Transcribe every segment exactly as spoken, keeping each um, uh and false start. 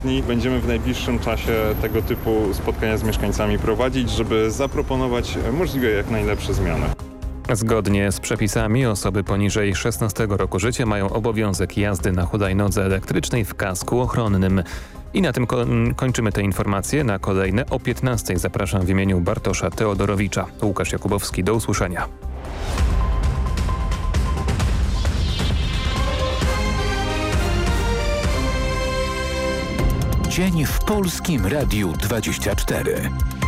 I będziemy w najbliższym czasie tego typu spotkania z mieszkańcami prowadzić, żeby zaproponować możliwie jak najlepsze zmiany. Zgodnie z przepisami osoby poniżej szesnastego roku życia mają obowiązek jazdy na hulajnodze elektrycznej w kasku ochronnym. I na tym ko kończymy te informacje. Na kolejne o piętnastej zapraszam w imieniu Bartosza Teodorowicza. Łukasz Jakubowski, do usłyszenia. Dzień w Polskim Radiu dwadzieścia cztery.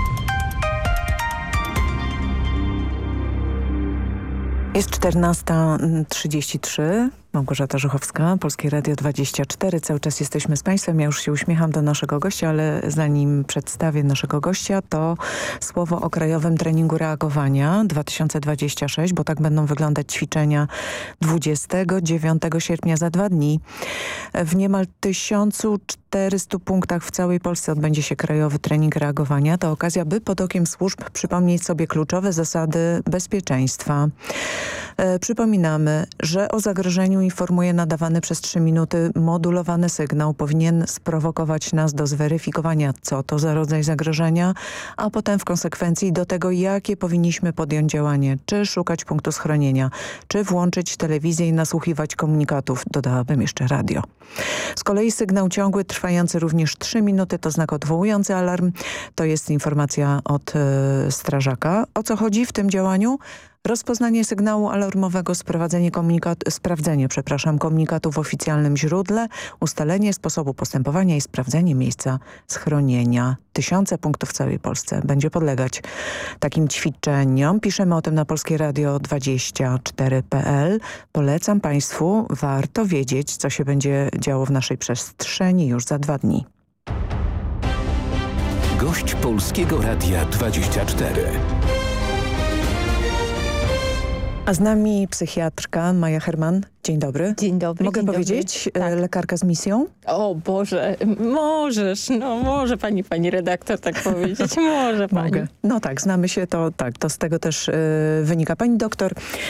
Jest czternasta trzydzieści trzy. Małgorzata Żuchowska, Polskie Radio dwadzieścia cztery. Cały czas jesteśmy z Państwem. Ja już się uśmiecham do naszego gościa, ale zanim przedstawię naszego gościa, to słowo o Krajowym Treningu Reagowania dwa tysiące dwudziestym szóstym, bo tak będą wyglądać ćwiczenia dwudziestego dziewiątego sierpnia za dwa dni. W niemal tysiącu czterystu punktach w całej Polsce odbędzie się Krajowy Trening Reagowania. To okazja, by pod okiem służb przypomnieć sobie kluczowe zasady bezpieczeństwa. E, przypominamy, że o zagrożeniu informuje nadawany przez trzy minuty modulowany sygnał. Powinien sprowokować nas do zweryfikowania, co to za rodzaj zagrożenia, a potem w konsekwencji do tego, jakie powinniśmy podjąć działanie. Czy szukać punktu schronienia, czy włączyć telewizję i nasłuchiwać komunikatów. Dodałabym jeszcze radio. Z kolei sygnał ciągły, trwający również trzy minuty, to znak odwołujący alarm. To jest informacja od y, strażaka. O co chodzi w tym działaniu? Rozpoznanie sygnału alarmowego, sprowadzenie komunikat sprawdzenie przepraszam, komunikatu w oficjalnym źródle, ustalenie sposobu postępowania i sprawdzenie miejsca schronienia. Tysiące punktów w całej Polsce będzie podlegać takim ćwiczeniom. Piszemy o tym na polskie radio dwadzieścia cztery kropka p l. Polecam Państwu, warto wiedzieć, co się będzie działo w naszej przestrzeni już za dwa dni. Gość Polskiego Radia dwadzieścia cztery. A z nami psychiatrka Maja Herman. Dzień dobry. Dzień dobry. Mogę dzień powiedzieć dobry. Tak. lekarka z misją? O Boże, możesz, no może pani, pani redaktor tak powiedzieć, może pani. Mogę. No tak, znamy się, to tak, to z tego też y, wynika. Pani doktor,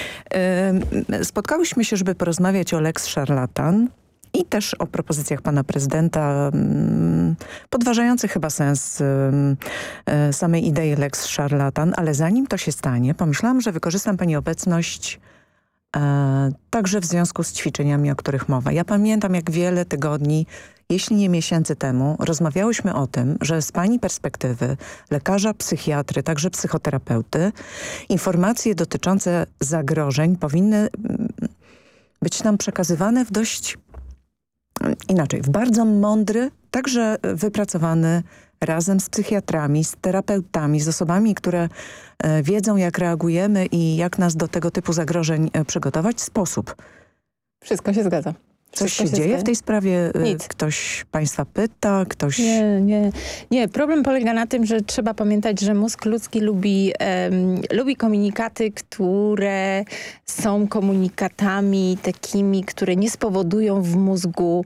y, spotkałyśmy się, żeby porozmawiać o Lex Szarlatan i też o propozycjach pana prezydenta mm, podważających chyba sens y, y, samej idei Lex Szarlatan, ale zanim to się stanie, pomyślałam, że wykorzystam pani obecność e, także w związku z ćwiczeniami, o których mowa. Ja pamiętam, jak wiele tygodni, jeśli nie miesięcy temu, rozmawiałyśmy o tym, że z pani perspektywy lekarza, psychiatry, także psychoterapeuty, informacje dotyczące zagrożeń powinny być nam przekazywane w dość inaczej, w bardzo mądry, także wypracowany razem z psychiatrami, z terapeutami, z osobami, które e, wiedzą, jak reagujemy i jak nas do tego typu zagrożeń e, przygotować, sposób. Wszystko się zgadza. Coś Wszystko się, się dzieje zgadza. w tej sprawie? E, Nic. Ktoś Państwa pyta? Ktoś... Nie, nie, nie. Problem polega na tym, że trzeba pamiętać, że mózg ludzki lubi, um, lubi komunikaty, które są komunikatami takimi, które nie spowodują w mózgu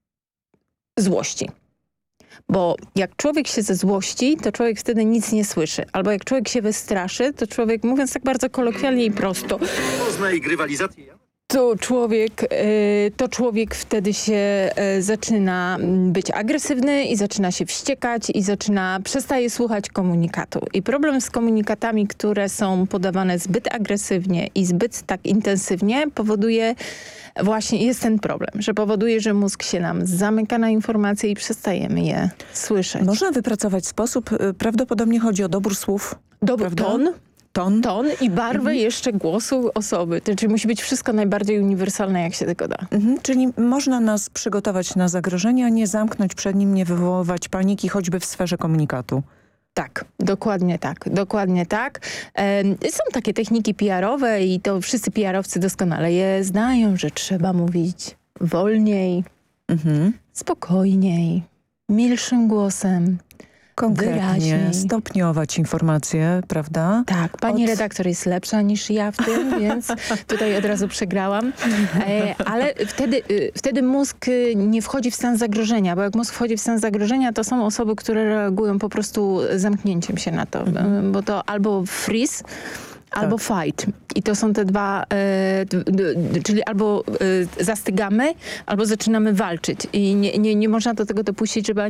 złości. Bo jak człowiek się ze złości, to człowiek wtedy nic nie słyszy. Albo jak człowiek się wystraszy, to człowiek, mówiąc tak bardzo kolokwialnie i prosto, Można ich rywalizację. to człowiek, y, to człowiek wtedy się y, zaczyna być agresywny i zaczyna się wściekać i zaczyna, przestaje słuchać komunikatu. I problem z komunikatami, które są podawane zbyt agresywnie i zbyt tak intensywnie, powoduje właśnie, jest ten problem, że powoduje, że mózg się nam zamyka na informacje i przestajemy je słyszeć. Można wypracować sposób, y, prawdopodobnie chodzi o dobór słów, Dobry prawda? ton, Ton. ton i barwę jeszcze głosu osoby. To znaczy musi być wszystko najbardziej uniwersalne, jak się tylko da. Mhm, czyli można nas przygotować na zagrożenie, a nie zamknąć przed nim, nie wywoływać paniki, choćby w sferze komunikatu. Tak, dokładnie tak, dokładnie tak. E, są takie techniki P R owe i to wszyscy P R owcy doskonale je znają, że trzeba mówić wolniej, Mhm. spokojniej, milszym głosem. Konkretnie, Wyraźniej. stopniować informacje, prawda? Tak, pani Od- redaktor jest lepsza niż ja w tym, więc tutaj od razu przegrałam. E, ale wtedy, y, wtedy mózg y, nie wchodzi w stan zagrożenia, bo jak mózg wchodzi w stan zagrożenia, to są osoby, które reagują po prostu zamknięciem się na to, Mhm. y, bo to albo freeze, albo fight. I to są te dwa, e, d, d, czyli albo e, zastygamy, albo zaczynamy walczyć. I nie, nie, nie można do tego dopuścić, żeby